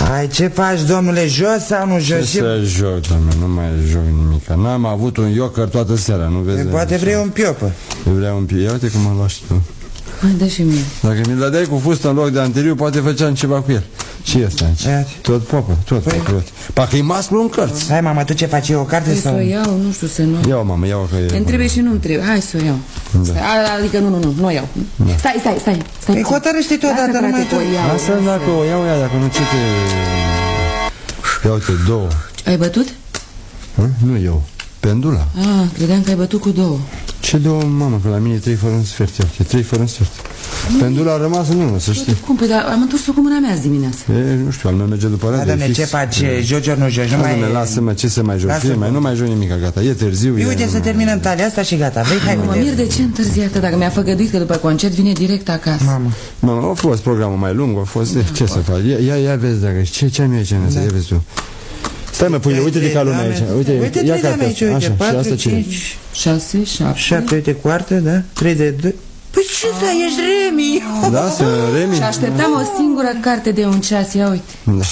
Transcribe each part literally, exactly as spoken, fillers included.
Hai, ce faci, domnule, jos sau nu jos? Ce să joc, domnule, nu mai joc nimic. N-am avut un iocăr toată seara, nu vezi? Poate vrei un piopă. Vreau un piopă, ia uite cum mă lași tu. Hai, dă și mie. Dacă mi-l dădeai cu fustă în loc de anterior, poate făceam ceva cu el. Și ăsta aici. Tot popă, tot păi. Tot. Parcă-i mascul în cărți. Hai, mama, tu ce faci? Eu o carte Păi sau? să o iau, nu știu să nu. Iau, mamă, iau că e... Îmi trebuie și nu-mi trebuie. Hai să o iau. Da. Stai, adică nu, nu, nu, nu o iau. Da. Stai, stai, stai. stai. Păi hotărăște tu odată, nu mai tu. Asta dacă o iau, ia, dacă nu ce te... Ia uite, două. Ai bătut? Ha? Nu eu. Pendula. Ah, credeam că ai bătut cu două. Ce două, mamă, că la mine e trei fără un sfert. E trei fără un sfert. Pendula a rămas în urmă, să știi. Cum? Păi, dar am întors-o cu mâna mea azi dimineață. E, nu știu, al meu merge după rând. Doamne, ce faci? Joci ori nu joci? Nu mai... Lasă-mă, ce să mai joc? Mai nu mai joc nimic, gata. E târziu. Uite, să terminăm talia asta și gata. Vrei, hai. Mă mir de ce întârziată, dacă mi-a făgăduit că după concert vine direct acasă. Mamă. Mamă, a fost programul mai lung, a fost... Ce să faci? Ia, ia vezi dacă... Ce ce am eu aici, ia vezi tu. Stai, mă, pune, uite de ca lumea aici. Uite, uite ia trei de aici, uite, patru, cinci, șase, șapte. șapte, uite, coartă, da? trei de doi. Păi ce să ești Remi? Da, să Remi. Și așteptam o singură carte de un ceas, ia uite. Da.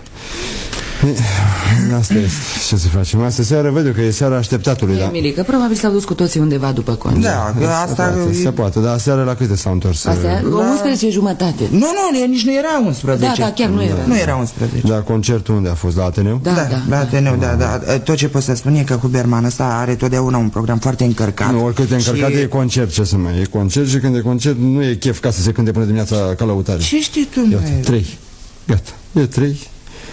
Asta este, ce să facem? Asta seara văd eu că e seara așteptatului, da? Emilică, probabil s-au dus cu toții undeva după concert. Da, că asta... Se poate, dar seara la câte s-au întors? Astea, o unsprezece jumătate. Nu, nu, nici nu era unsprezece. Da, da, chiar nu era. Nu era unsprezece. Da, concertul unde a fost? La Ateneu? Da, da. La Ateneu, da, da. Tot ce pot să spun e că Huberman ăsta are totdeauna un program foarte încărcat. Nu, oricât e încărcat, e concert, ce să mai... E concert și când e concert nu e chef ca să se cânte până dimineața ca lăutare. Ce știi tu, mă? Trei. Gata, e trei.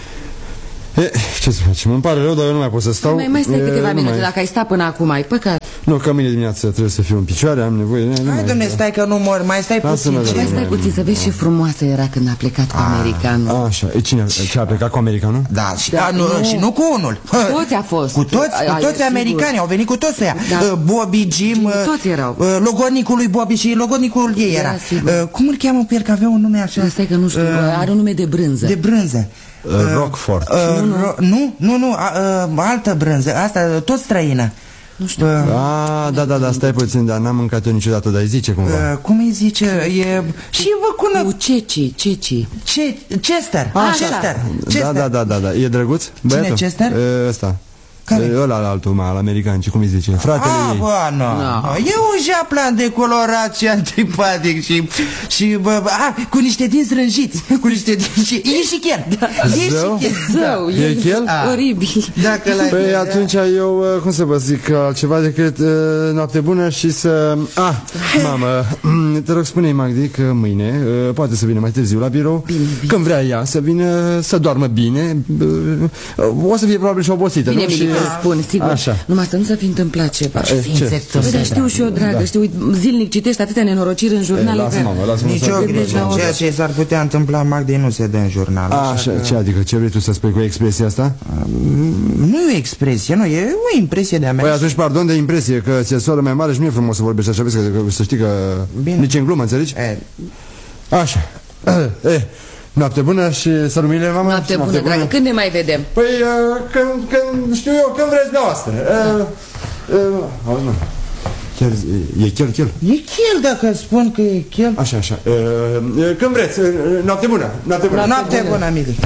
E, ce să facem? Îmi pare rău, dar eu nu mai pot să stau. Mai, mai stai e, câteva minute, mai... dacă ai stat până acum, ai păcat. Nu, că mâine dimineață trebuie să fiu în picioare, am nevoie. Ne, Hai, dom'le, stai că nu mor, mai stai puțin. Mai stai puțin să vezi ce frumoasă era când a plecat cu americanul. Așa, e cine? Ce a plecat cu americanul? Da, și, da, nu, nu. și nu cu unul. Cu toți a fost. Cu toți, cu toți americani, au venit cu toți ăia. Da. Bobby, Jim, toți erau. Logodnicul lui Bobby și logodnicul ei era. Da, cum îl cheamă pe el, că avea un nume așa? Stai că nu știu, are un nume de brânză. De brânză. Uh, Rockford. uh, nu, nu, nu, nu, uh, altă brânză, asta tot străină. Nu știu. uh, Ah, da, da, da, stai puțin, dar n-am mâncat-o niciodată, dar îi zice cumva. uh, Cum îi zice? E... Și vă cună... Cu Ceci, Ceci. Ce? Chester. Ah, Chester. Da, Chester. da, da, da, da. E drăguț? Băiatul? Cine, Chester? E, ăsta. Care? E, ăla, altul, mă, al american, cum îi zice? Fratele Ah, ei. bă, nu. No. E un japlan decolorat și antipatic și, și bă, bă, a, cu niște dinți rânjiți. Cu niște dinți și... E și chel. Da. E Zău? și chel. Zău, E chel? oribil. Dacă l-ai... Păi atunci eu, cum să vă zic, altceva decât uh, noapte bună și să... Ah, mamă, te rog, spune-i Magdi că mâine uh, poate să vină mai târziu la birou. Bine, bine. Când vrea ea să vină, să doarmă bine. Uh, o să fie probabil și obosită, Bine, nu? bine, Și... te spun, sigur. Așa. Numai să nu să fi întâmplat ceva. Ce? Păi, dar știu și eu, dragă, știu, zilnic citești atâtea nenorociri în jurnale. Lasă, mamă, lasă-mă. Nici o grijă. Ceea ce s-ar putea întâmpla, Magdi, nu se dă în jurnal. Așa, ce adică, ce vrei tu să spui cu expresia asta? Nu e o expresie, nu, e o impresie de-a mea. Păi atunci, pardon de impresie, că ți-e soră mai mare și nu e frumos să vorbești așa, vezi, că, că să știi că... Bine. Nici în glumă, înțelegi? E. Așa. E, noapte bună și sărumile, mamă. Noapte bună, dragă, când ne mai vedem? Păi, uh, când, când, știu eu, când vreți dumneavoastră. Uh, uh, auzi, mă. Chiar, e chel, chel? E chel dacă spun că e chel. Așa, așa. Uh, uh, când vreți, uh, noapte bună. Noapte bună, Noapte bună, Mili.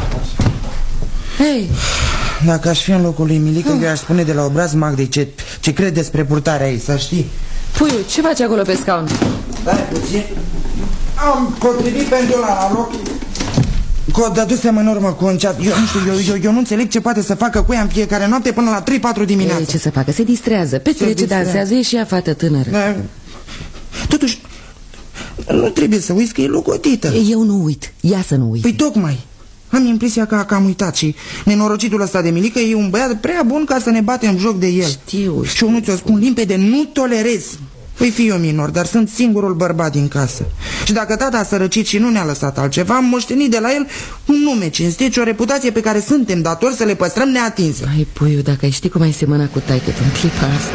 Hei, Dacă aș fi în locul lui Milică, eu aș spune de la obraz, Magdi, ce, ce crede despre purtarea ei, să știi. puiu, ce faci acolo pe scaun? Dai puțin. Am potrivit pendula la loc. Că o dădusem în urmă cu un ceas. Eu nu știu, eu, eu, eu nu înțeleg ce poate să facă cu ea în fiecare noapte până la trei patru dimineața. Ei, ce să facă? Se distrează. Petele ce dansează, e și ea fată tânără. Da. Totuși, nu trebuie să uiți că e logodită. Eu nu uit, ea să nu uit. Păi tocmai. Am impresia că, că am uitat și nenorocitul ăsta de Milică e un băiat prea bun ca să ne batem joc de el. Știu. Și eu nu ți-o spun limpede, nu tolerez. Păi fi eu minor, dar sunt singurul bărbat din casă. Și dacă tata a sărăcit și nu ne-a lăsat altceva, am moștenit de la el un nume cinstit și o reputație pe care suntem datori să le păstrăm neatinsă. Ai, puiu, dacă ai ști cum ai semănat cu taică în clipa asta.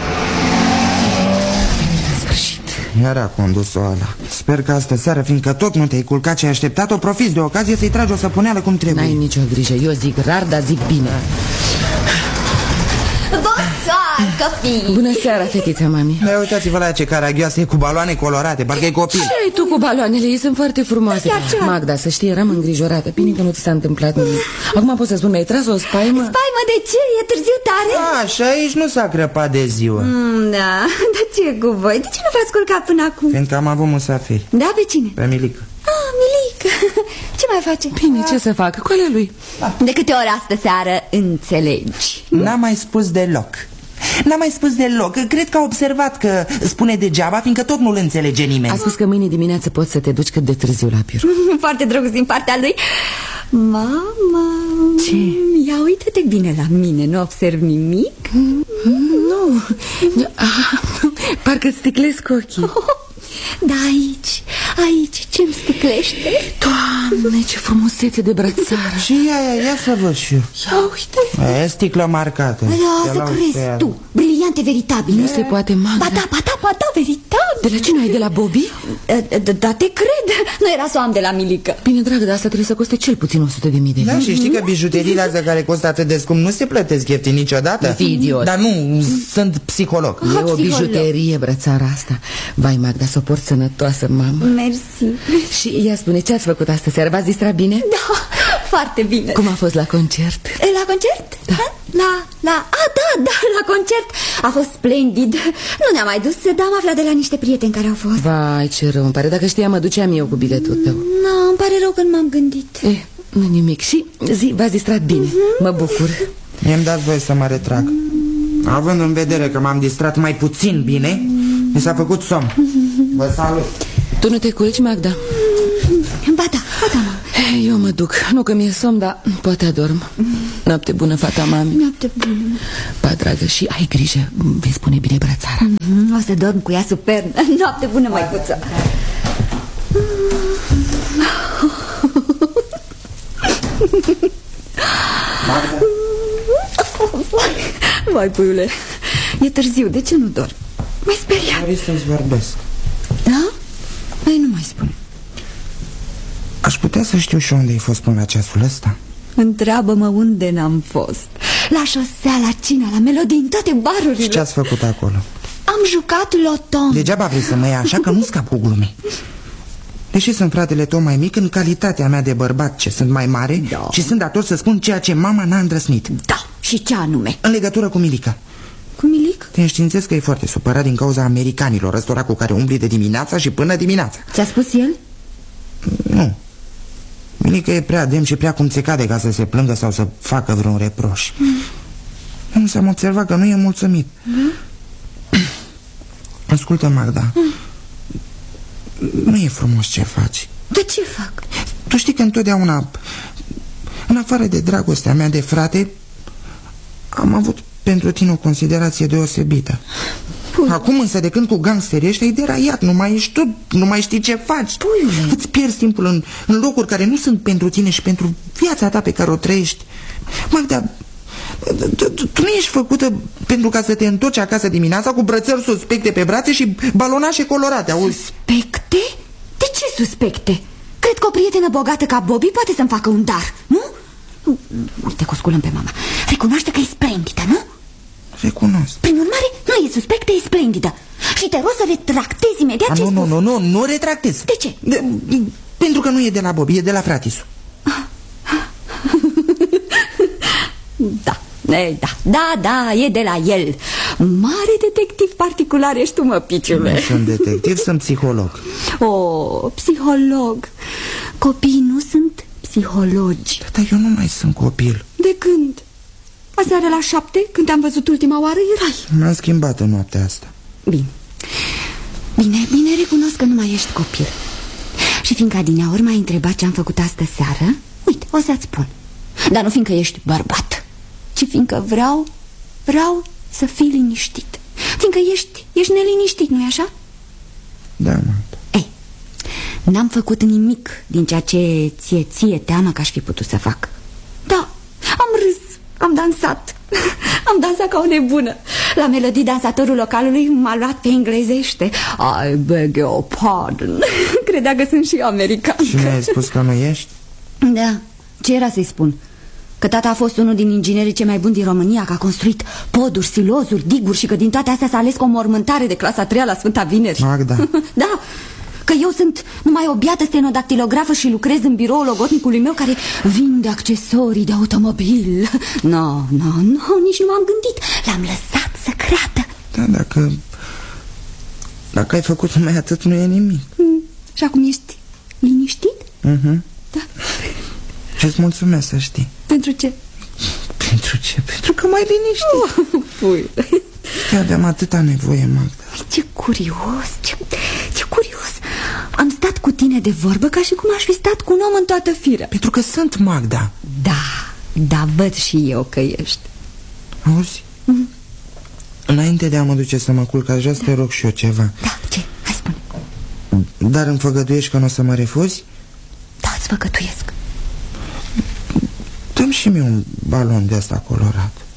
În sfârșit. Era condus-o ăla. Sper că astă seară, fiindcă tot nu te-ai culcat și ai așteptat-o, profiți de ocazie să-i tragi o săpuneală cum trebuie. N-ai nicio grijă, eu zic rar, dar zic bine. Bonsoir! copii! Bună seara, fetița, mami. Dar uitați-vă la ea ce caragioasă e cu baloane colorate, parcă e copil. Ce ai tu cu baloanele? Ei sunt foarte frumoase. Magda, să știi, eram îngrijorată. Bine că nu ți s-a întâmplat nimic. Acum pot să spun, mi-ai tras o spaimă? Spaimă de ce? E târziu tare? Așa, aici nu s-a crăpat de ziua. Mm, da, dar ce cu voi? De ce nu v-ați culcat până acum? Pentru că am avut musafiri. Da, pe cine? Pe Milica. Ah, Milica. Ce mai face? Bine, ce să fac? Cu ale lui. De câte ori astă seară înțelegi? N-am mai spus deloc. N-am mai spus deloc. Cred că a observat că spune degeaba, fiindcă tot nu-l înțelege nimeni. A spus că mâine dimineață poți să te duci cât de târziu la birou. Foarte drăguț din partea lui. Mama. Ce? Ia uite-te bine la mine, nu observ nimic? Nu. Ah, parcă sticlesc ochii. Oh, da, aici, aici, ce-mi sticlește? Doamne, ce frumusețe de brățară. Și ia, ia, ia să văd și eu. Ia uite. E sticlă marcată. Da, să crezi tu, briliante veritabile. Nu se poate, Magda. Ba da, ba da, ba da, veritabil. De la cine ai? De la Bobby? Da, te cred. Nu era să o am de la Milica. Bine, dragă, dar asta trebuie să coste cel puțin o sută de mii de lei. Da, și știi că bijuteriile astea care costă atât de scump nu se plătesc ieftin niciodată? Fii idiot. Dar nu, sunt psiholog. E o bijuterie, brățara asta. Vai, Magda, să o porți sănătoasă, mamă. Mersi. Și ea spune, ce ați făcut astă seară? V-ați distrat bine? Da, foarte bine. Cum a fost la concert? La concert? Da. La, la, a, da, da, la concert. A fost splendid. Nu ne-am mai dus, dar am aflat de la niște prieteni care au fost. Vai, ce rău, îmi pare. Dacă știam, mă duceam eu cu biletul tău. Nu, îmi pare rău că nu m-am gândit. Eh, nu nimic. Și zi, v-ați distrat bine. Mm-hmm. Mă bucur. Mi-am dat voie să mă retrag. Având în vedere că m-am distrat mai puțin bine, mi s-a făcut somn. Vă salut. Tu nu te culci, Magda? Ba da, ba da, mă. Eu mă duc. Nu că mi-e somn, dar poate adorm. Noapte bună, fata mami. Noapte bună. Ba, dragă, și ai grijă. Vei spune bine brățara. Mm-hmm. O să dorm cu ea superb. Noapte bună, măicuță. Vai, puiule, e târziu, de ce nu dormi? M-ai speriat. Vrei să-ți vorbesc? Da? Păi nu mai spune. Aș putea să știu și unde ai fost până la ceasul ăsta? Întreabă-mă unde n-am fost. La șosea, la cina, la melodii, în toate barurile. Și ce-ați făcut acolo? Am jucat loton. Degeaba vrei să mă iei așa că nu scap cu glume. Deși sunt fratele tău mai mic, în calitatea mea de bărbat ce sunt mai mare, da. Și sunt dator să spun ceea ce mama n-a îndrăsnit. Da, și ce anume? În legătură cu Milica. Cu Milic? Te înștiințez că e foarte supărat din cauza americanilor, ăstora cu care umbli de dimineața și până dimineața. Ți-a spus el? Nu. Milica e prea demn și prea cum ți cade ca să se plângă sau să facă vreun reproș. mm. Însă am observat că nu e mulțumit. mm. Ascultă, Magda, mm. nu e frumos ce faci. De ce fac? Tu știi că întotdeauna, în afară de dragostea mea de frate, am avut pentru tine o considerație deosebită. Pui. Acum însă, de când cu gangsterii ăștia ai deraiat, nu mai ești tu, nu mai știi ce faci. Puiule. Îți pierzi timpul în, în locuri care nu sunt pentru tine și pentru viața ta pe care o trăiești. Magda, tu nu ești făcută pentru ca să te întorci acasă dimineața cu brățări suspecte pe brațe și balonașe colorate, auzi? Suspecte? De ce suspecte? Cred că o prietenă bogată ca Bobby poate să-mi facă un dar, nu? Uite că o sculăm pe mama. Recunoaște că e splendidă, nu? Recunosc. Prin urmare, nu e suspectă, e splendidă. Și te rog să retractezi imediat. A, ce nu, nu, nu, nu, nu retractez. De ce? De, pentru că nu e de la Bobby, e de la fratisul. Da, e, da, da, da, e de la el. Mare detectiv particular ești tu, mă, piciule. Nu sunt detectiv, sunt psiholog. Oh, psiholog. Copiii nu sunt psihologi. Dar eu nu mai sunt copil. De când? Aseară la șapte, când te-am văzut ultima oară, erai. M-am schimbat în noaptea asta. Bine, bine, bine, recunosc că nu mai ești copil. Și fiindcă adineaori m-ai întrebat ce am făcut astă seară, uite, o să-ți spun. Dar nu fiindcă ești bărbat, ci fiindcă vreau, vreau să fii liniștit. Fiindcă ești, ești neliniștit, nu-i așa? Da, mă. Ei, n-am făcut nimic din ceea ce ție, ție teamă că aș fi putut să fac. Da, am râs, am dansat. Am dansat ca o nebună. La melodii, dansatorul localului m-a luat pe englezește. I beg your pardon. Credea că sunt și eu american. Și mi-ai spus că nu ești? Da, ce era să-i spun? Că tata a fost unul din inginerii cei mai buni din România, că a construit poduri, silozuri, diguri și că din toate astea s-a ales cu o mormântare de clasa a treia la Sfânta Vineri. Magda. Da, că eu sunt numai o biată stenodactilografă și lucrez în biroul logotnicului meu care vinde accesorii de automobil. Nu, no, nu, no, nu, no, nici nu m-am gândit. L-am lăsat să creadă. Da, dacă... Dacă ai făcut numai atât, nu e nimic. mm. Și acum ești liniștit? Mhm. Da. Și îți mulțumesc, să știi. Pentru ce? Pentru ce? Pentru că m-ai liniștit. Oh, pui. Eu aveam atâta nevoie, Magda. Ce curios, ce, ce curios. Am stat cu tine de vorbă ca și cum aș fi stat cu un om în toată firea. Pentru că sunt, Magda. Da, da, văd și eu că ești. Auzi? Mm. Înainte de a mă duce să mă culc, aș vrea să te rog și eu ceva. Da, ce? Hai spune. Dar îmi făgăduiești că nu o să mă refuzi? Da, îți făgăduiesc. Dă-mi și mie un balon de asta colorat.